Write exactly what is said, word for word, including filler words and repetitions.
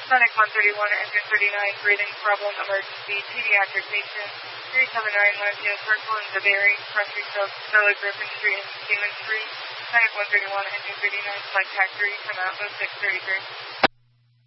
Sonic one thirty-one, engine thirty-nine, breathing problem, emergency, pediatric patient, three seven nine one, Neil Circle in Bavaria, Country Club, Villa Griffin Street in Stevens Street. Sonic one thirty-one, engine thirty-nine, flight taxi, come out oh six thirty-three.